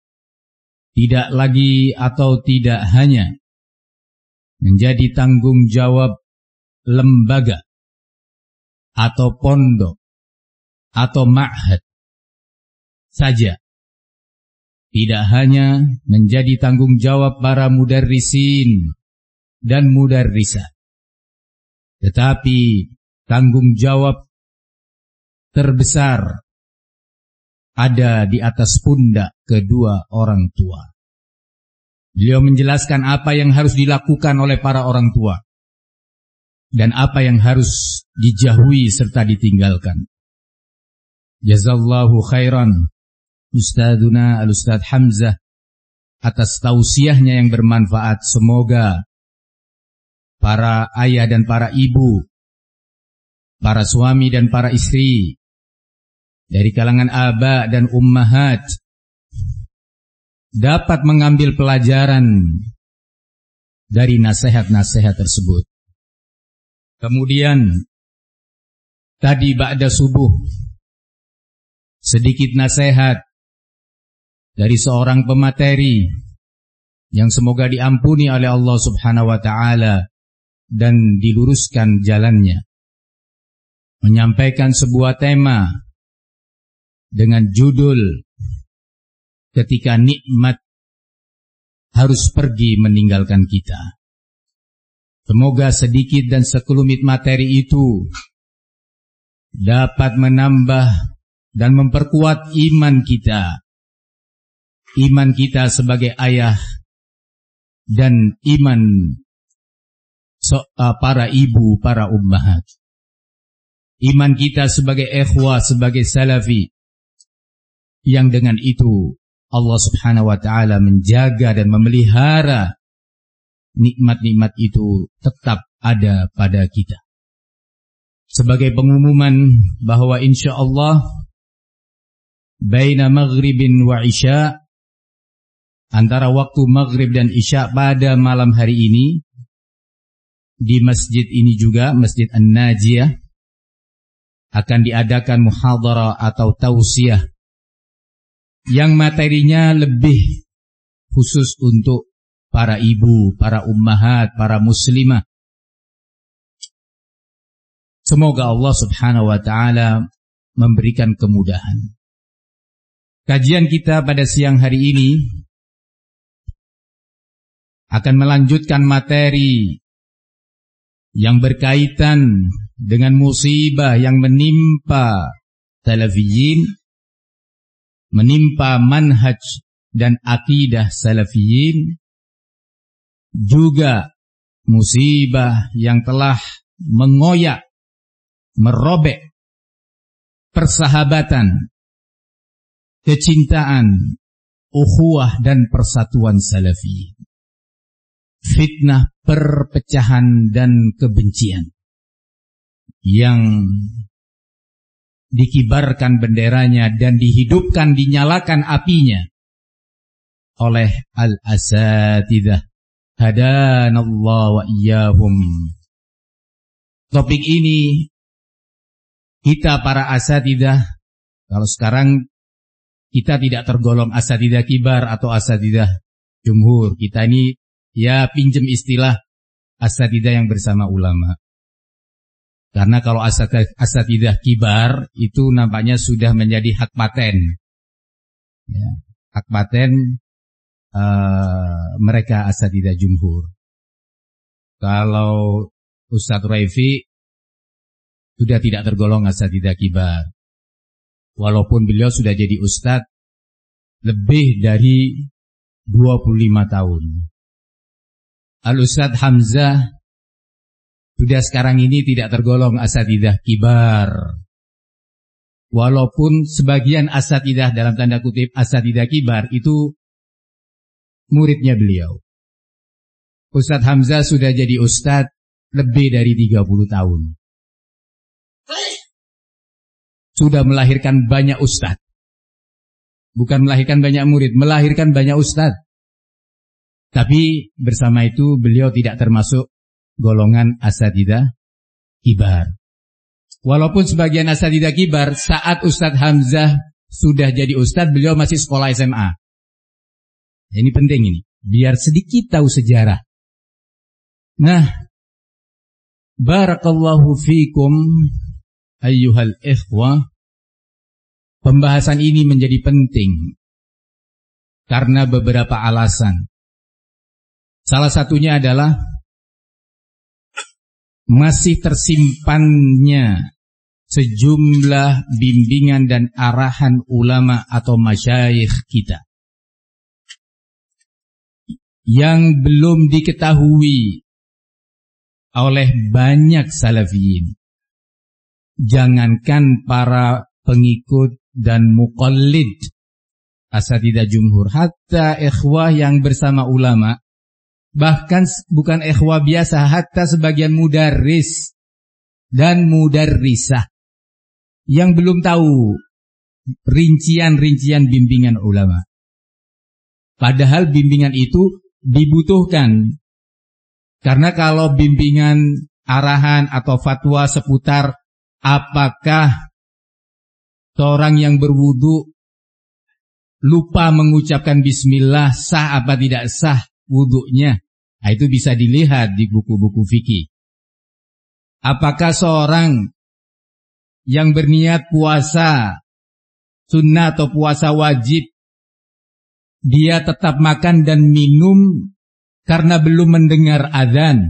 tidak lagi atau tidak hanya menjadi tanggung jawab lembaga atau pondok atau ma'had saja. Tidak hanya menjadi tanggung jawab para mudarrisin dan mudarrisat, tetapi tanggung jawab terbesar ada di atas pundak kedua orang tua. Beliau menjelaskan apa yang harus dilakukan oleh para orang tua dan apa yang harus dijauhi serta ditinggalkan. Jazallahu khairan Ustaduna Al-Ustadz Hamzah atas tausiahnya yang bermanfaat. Semoga para ayah dan para ibu, para suami dan para istri dari kalangan aba dan ummahat dapat mengambil pelajaran dari nasihat-nasihat tersebut. Kemudian tadi ba'da subuh sedikit nasihat dari seorang pemateri yang semoga diampuni oleh Allah Subhanahu wa taala dan diluruskan jalannya, menyampaikan sebuah tema dengan judul ketika nikmat harus pergi meninggalkan kita. Semoga sedikit dan sekelumit materi itu dapat menambah dan memperkuat iman kita. Iman kita sebagai ayah dan iman so, uh, para ibu, para ummahat. Iman kita sebagai ikhwah, sebagai salafi, yang dengan itu Allah Subhanahu wa taala menjaga dan memelihara nikmat-nikmat itu tetap ada pada kita. Sebagai pengumuman bahwa insyaallah baina maghribin wa isya, antara waktu maghrib dan isya pada malam hari ini, di masjid ini juga, Masjid An-Najiyah, akan diadakan muhadharah atau tausiah yang materinya lebih khusus untuk para ibu, para ummahat, para muslimah. Semoga Allah Subhanahu wa taala memberikan kemudahan. Kajian kita pada siang hari ini akan melanjutkan materi yang berkaitan dengan musibah yang menimpa salafiyin, menimpa manhaj dan akidah salafiyin, juga musibah yang telah mengoyak, merobek persahabatan, kecintaan, ukhuwah dan persatuan salafi. Fitnah perpecahan dan kebencian yang dikibarkan benderanya dan dihidupkan, dinyalakan apinya oleh al-asatidzah Hadanallahu wa iyyahum. Topik ini kita para asatidzah, kalau sekarang kita tidak tergolong asatidzah kibar atau asatidzah jumhur. Kita ini ya pinjem istilah asatidzah yang bersama ulama. Karena kalau asatidzah kibar itu nampaknya sudah menjadi hak paten. Ya, hak paten uh, mereka asatidzah jumhur. Kalau Ustadz Raifi sudah tidak tergolong asatidzah kibar. Walaupun beliau sudah jadi ustadz lebih dari dua puluh lima tahun. Al-Ustadz Hamzah sudah sekarang ini tidak tergolong asatidzah kibar. Walaupun sebagian asatidzah dalam tanda kutip asatidzah kibar itu muridnya beliau. Ustadz Hamzah sudah jadi ustadz lebih dari tiga puluh tahun. Sudah melahirkan banyak ustadz. Bukan melahirkan banyak murid, melahirkan banyak ustadz. Tapi bersama itu beliau tidak termasuk golongan asatidzah kibar. Walaupun sebagian asatidzah kibar, saat Ustadz Hamzah sudah jadi ustadz, beliau masih sekolah S M A. Ini penting ini, biar sedikit tahu sejarah. Nah, barakallahu fikum ayyuhal ikhwah. Pembahasan ini menjadi penting karena beberapa alasan. Salah satunya adalah masih tersimpannya sejumlah bimbingan dan arahan ulama atau masyayikh kita yang belum diketahui oleh banyak salafiyin. Jangankan para pengikut dan muqallid asatidzah jumhur, hatta ikhwah yang bersama ulama, bahkan bukan ikhwah biasa, hatta sebagian mudarris dan mudarrisah yang belum tahu rincian-rincian bimbingan ulama. Padahal bimbingan itu dibutuhkan. Karena kalau bimbingan, arahan atau fatwa seputar apakah seorang yang berwudu lupa mengucapkan bismillah sah apa tidak sah wudunya, nah, itu bisa dilihat di buku-buku fikih. Apakah seorang yang berniat puasa sunnah atau puasa wajib, dia tetap makan dan minum karena belum mendengar azan.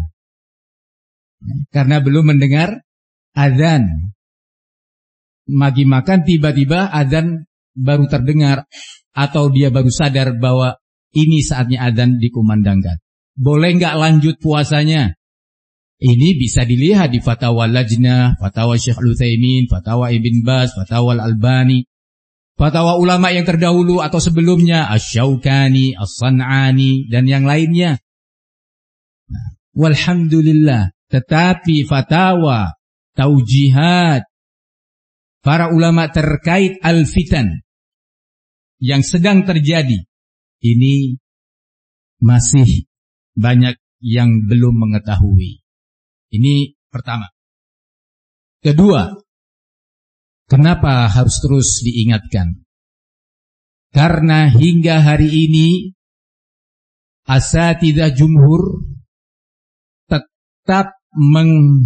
Karena belum mendengar azan. Magi makan tiba-tiba azan baru terdengar, atau dia baru sadar bahwa ini saatnya azan dikumandangkan. Boleh nggak lanjut puasanya? Ini bisa dilihat di Fatwa Lajnah, Fatwa Syekh Al-Utsaimin, Fatwa Ibn Baz, Fatwa Al-Albani, fatwa ulama yang terdahulu atau sebelumnya, Asy-Syaukani, As-San'ani, dan yang lainnya. Nah, walhamdulillah, tetapi fatwa, taujihat para ulama terkait al-fitan yang sedang terjadi, ini masih banyak yang belum mengetahui. Ini pertama. Kedua, kenapa harus terus diingatkan? Karena hingga hari ini asatidzah jumhur tetap meng,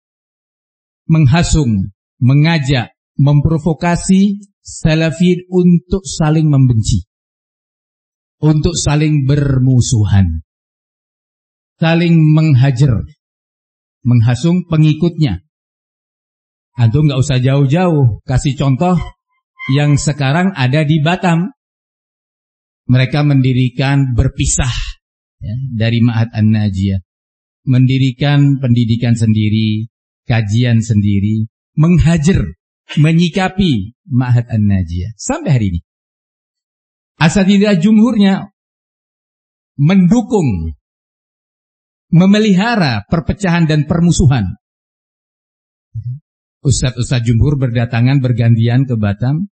menghasung, mengajak, memprovokasi salafin untuk saling membenci, untuk saling bermusuhan, saling menghajar, menghasung pengikutnya. Antum nggak usah jauh-jauh, kasih contoh yang sekarang ada di Batam. Mereka mendirikan berpisah ya, dari Ma'had An-Najiyah, mendirikan pendidikan sendiri, kajian sendiri, menghajar, menyikapi Ma'had An-Najiyah sampai hari ini. Asatidzah jumhurnya mendukung, memelihara perpecahan dan permusuhan. Ustadz-ustadz jumhur berdatangan bergantian ke Batam,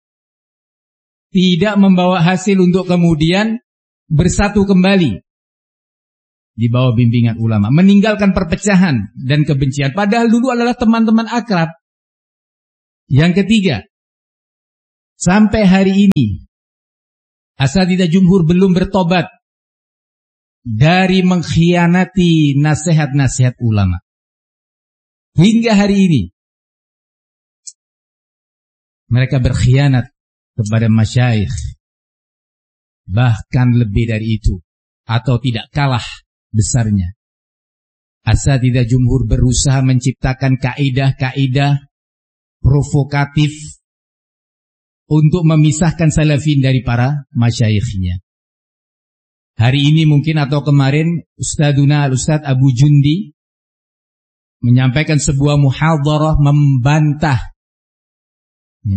tidak membawa hasil untuk kemudian bersatu kembali. di bawah bimbingan ulama, meninggalkan perpecahan dan kebencian, padahal dulu adalah teman-teman akrab. Yang ketiga, sampai hari ini asatidzah jumhur belum bertobat dari mengkhianati nasihat-nasihat ulama. Hingga hari ini mereka berkhianat kepada masyayikh, bahkan lebih dari itu, atau tidak kalah besarnya. Asatidzah jumhur berusaha menciptakan kaidah-kaidah provokatif untuk memisahkan salafin dari para masyayikhnya. Hari ini mungkin atau kemarin Ustaduna Al-Ustadz Abu Jundi menyampaikan sebuah muhadharah membantah ya,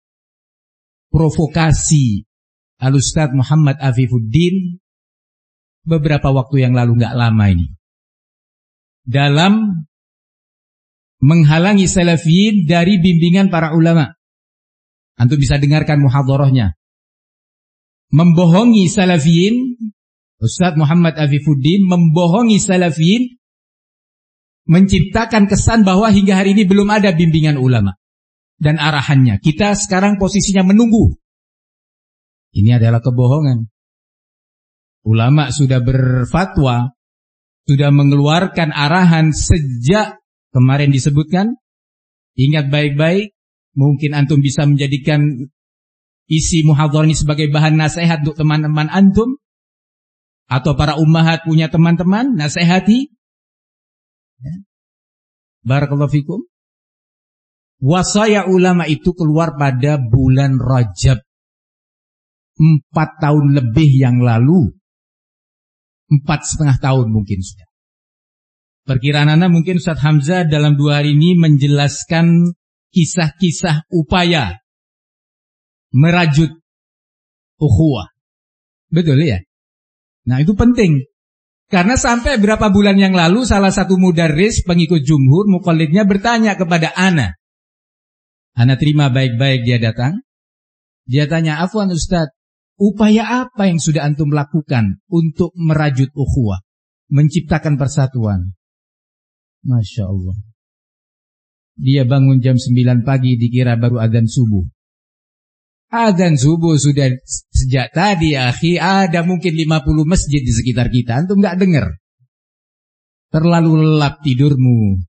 provokasi Al-Ustadz Muhammad Afifuddin beberapa waktu yang lalu, nggak lama ini, dalam menghalangi salafiyin dari bimbingan para ulama. Antum bisa dengarkan muhadharahnya. Membohongi salafiyin, Ustadz Muhammad Afifuddin membohongi salafiyin, menciptakan kesan bahwa hingga hari ini belum ada bimbingan ulama dan arahannya. Kita sekarang posisinya menunggu. Ini adalah kebohongan. Ulama sudah berfatwa, sudah mengeluarkan arahan sejak kemarin disebutkan. Ingat baik-baik, mungkin antum bisa menjadikan isi muhadharah ini sebagai bahan nasihat untuk teman-teman antum, atau para ummahat punya teman-teman, nasihati. Ya. Barakallahu fikum. Wasaya ulama itu keluar pada bulan Rajab, empat tahun lebih yang lalu. Empat setengah tahun mungkin sudah. Perkiraan anda mungkin Ustaz Hamzah dalam dua hari ini menjelaskan kisah-kisah upaya merajut ukhuwah. Betul ya? Nah itu penting. Karena sampai berapa bulan yang lalu salah satu mudarris pengikut jumhur, muqallidnya bertanya kepada ana. Ana terima baik-baik, dia datang. Dia tanya, afwan Ustaz, upaya apa yang sudah antum lakukan untuk merajut ukhuwah, menciptakan persatuan? Masya Allah. Dia bangun jam sembilan pagi, dikira baru adzan subuh. Adzan subuh sudah sejak tadi, akhi. Ada mungkin lima puluh masjid di sekitar kita. Antum gak dengar. Terlalu lelap tidurmu.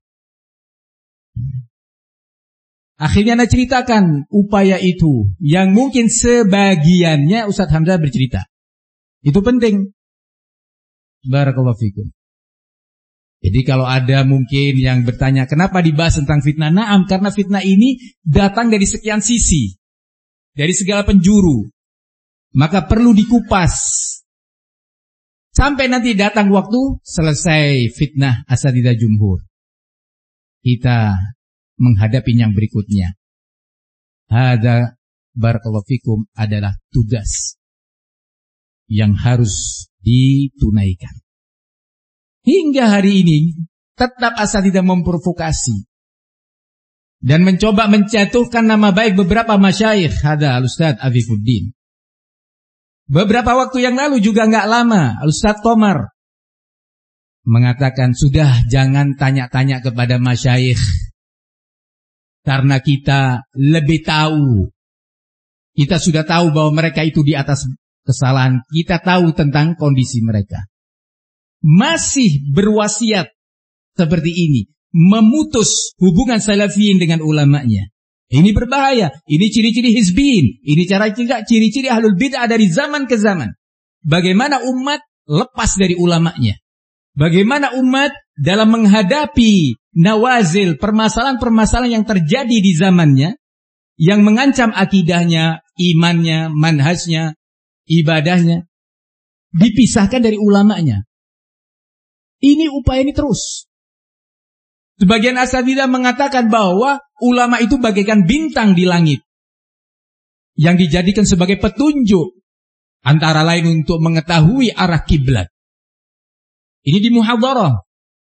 Akhirnya anda ceritakan upaya itu, yang mungkin sebagiannya Ustaz Hamzah bercerita. Itu penting. Barakallahu fikum. Jadi kalau ada mungkin yang bertanya, kenapa dibahas tentang fitnah? Naam, karena fitnah ini datang dari sekian sisi, dari segala penjuru. Maka perlu dikupas. Sampai nanti datang waktu selesai fitnah asatidzah jumhur, kita menghadapi yang berikutnya. Hada barakallahu fikum adalah tugas yang harus ditunaikan. Hingga hari ini tetap asatidzah memprovokasi dan mencoba menjatuhkan nama baik beberapa masyayikh. Hada Al-Ustadz Afifuddin. Beberapa waktu yang lalu juga nggak lama, Al-Ustadz Komar mengatakan, sudah jangan tanya-tanya kepada masyayikh, karena kita lebih tahu. Kita sudah tahu bahwa mereka itu di atas kesalahan. Kita tahu tentang kondisi mereka. Masih berwasiat seperti ini, memutus hubungan salafiyin dengan ulamanya. Ini berbahaya. Ini ciri-ciri hizbiyin. Ini cara ciri-ciri ahlul bid'ah dari zaman ke zaman. Bagaimana umat lepas dari ulamanya. Bagaimana umat dalam menghadapi nawazil, permasalahan-permasalahan yang terjadi di zamannya, yang mengancam akidahnya, imannya, manhajnya, ibadahnya, dipisahkan dari ulamanya. Ini upaya ini terus. Sebagian asatidzah mengatakan bahwa ulama itu bagaikan bintang di langit, yang dijadikan sebagai petunjuk, antara lain untuk mengetahui arah kiblat. Ini di muhadharah.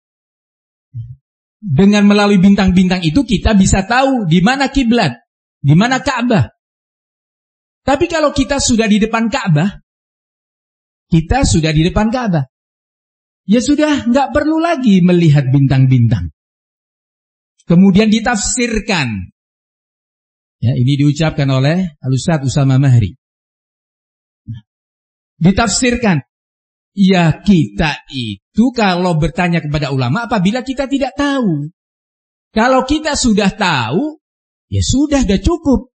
Dengan melalui bintang-bintang itu kita bisa tahu di mana kiblat, di mana Ka'bah. Tapi kalau kita sudah di depan Ka'bah, kita sudah di depan Ka'bah. ya sudah nggak perlu lagi melihat bintang-bintang. Kemudian ditafsirkan. Ya, ini diucapkan oleh Al-Ustadz Usama Mahri. Ditafsirkan. Ya, kita itu kalau bertanya kepada ulama apabila kita tidak tahu. Kalau kita sudah tahu, ya sudah, sudah cukup.